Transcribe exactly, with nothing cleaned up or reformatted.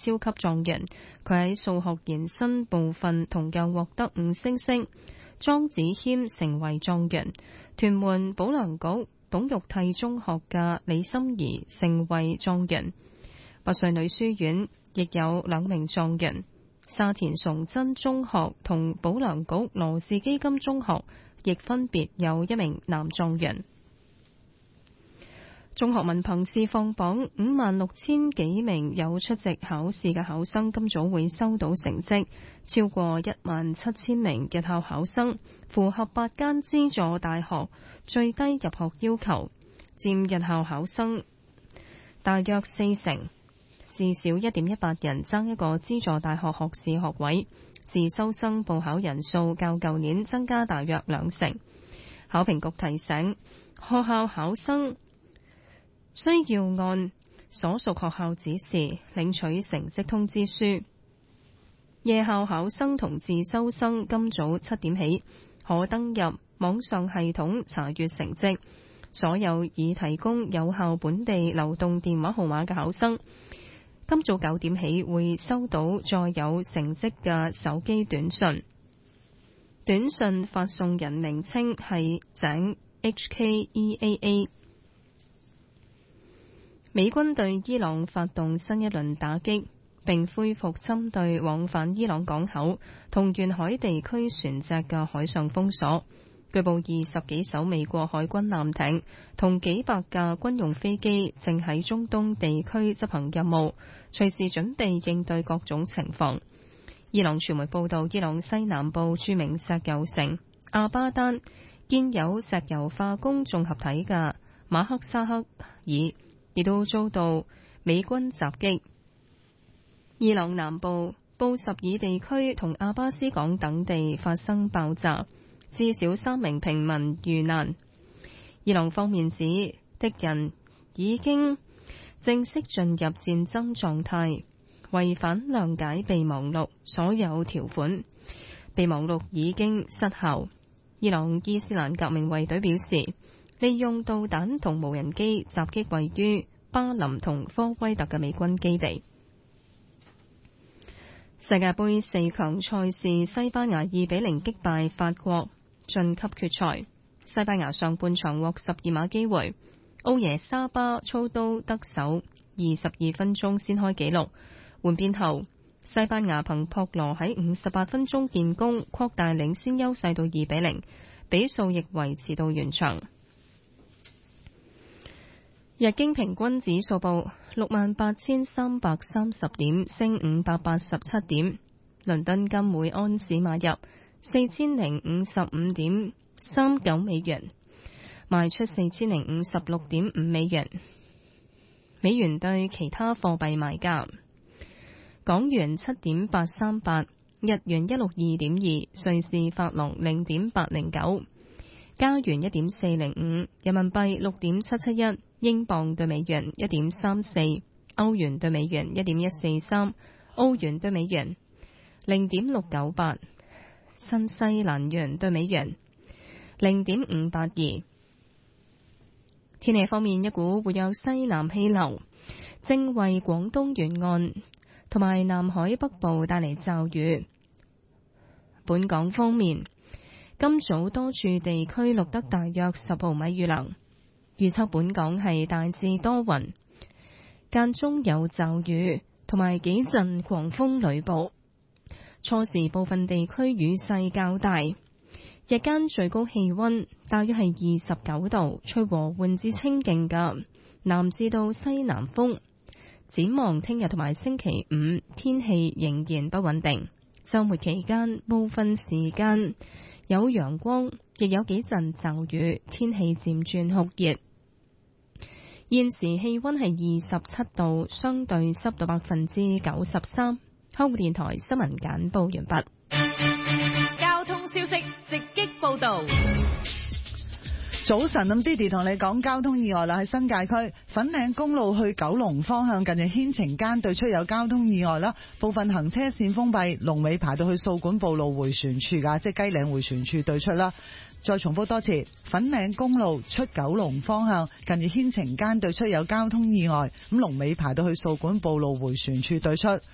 超級狀元。佢喺數學延伸部分同樣獲得五星星。莊子謙成為狀元。屯門保良局董玉娣中學嘅李心怡成為狀元。拔萃女書院亦有兩名狀元。沙田崇真中學同保良局羅氏基金中學亦分別有一名男狀元。中學文憑試放榜，五萬六千幾名有出席考試嘅考生今早會收到成績，超過一萬七千名日校考生符合八間資助大學最低入學要求，佔日校考生大約四成。至少一點一八人爭一個資助大學學士學位，自修生報考人數較舊年增加大約兩成。考評局提醒，學校考生需要按所屬學校指示領取成績通知書。夜校考生同自修生今早七點起可登入網上系統查閱成績。所有已提供有效本地流動電話號碼嘅考生，今早九點起會收到載有成績嘅手機短訊，短訊發送人名稱係井 H K E A A。 美軍對伊朗發動新一輪打擊，並恢復針對往返伊朗港口同沿海地區船隻嘅海上封鎖。據報二十幾艘美國海軍艦艇同幾百架軍用飛機正喺中東地區執行任務，隨時準備應對各種情況。伊朗傳媒報道，伊朗西南部著名石油城阿巴丹建有石油化工綜合體嘅馬克沙克爾亦都遭到美軍襲擊。伊朗南部布什爾地區同阿巴斯港等地發生爆炸，至少三名平民遇難。伊朗方面指敵人已經正式進入戰爭狀態，違反諒解備忘錄所有條款，備忘錄已經失效。伊朗伊斯蘭革命衛隊表示，利用導彈同無人機襲擊位於巴林同科威特嘅美軍基地。世界盃四強賽事，西班牙二比零擊敗法國，晉級決賽。西班牙上半場獲十二碼機會，奧耶沙巴操刀得手，二十二分鐘先開紀錄。換邊後，西班牙憑博羅喺五十八分鐘建功，擴大領先優勢到二比零，比數亦維持到完場。日經平均指數報六萬八千三百三十點，升五百八十七點。倫敦金每安士買入四千零五十五點三九美元，賣出四千零五十六點五美元。美元對其他貨幣賣價：港元七點八三八，日元一六二點二，瑞士法郎零點八零九，加元一點四零五，人民幣六點七七一，英鎊對美元一點三四，歐元對美元一點一四三，澳元對美元零點六九八，新西蘭元對美元零點五八二。天氣方面，一股活躍西南氣流正為廣東沿岸同埋南海北部帶嚟驟雨。本港方面，今早多處地區錄得大約十毫米雨量，預測本港係大致多雲，間中有驟雨同埋幾陣狂風雷暴。初時部分地區雨勢較大，日間最高氣溫大約係二十九度，吹和緩至清勁嘅南至到西南風。展望聽日同埋星期五，天氣仍然不穩定。週末期間部分時間有陽光，亦有幾陣驟雨，天氣漸轉酷熱。現時氣溫係二十七度，相對濕度百分之九十三。香港電台新聞簡報完畢。 交通消息直擊報道。 早晨，咁 Didi 同你講交通意外啦，喺新界區粉嶺公路去九龍方向，近住牽晴間對出有交通意外啦，部分行車線封閉，龍尾排到去掃管埔路迴旋處噶，即係雞嶺迴旋處對出啦。再重複多次，粉嶺公路出九龍方向，近住牽晴間對出有交通意外，咁龍尾排到去掃管埔路迴旋處對出。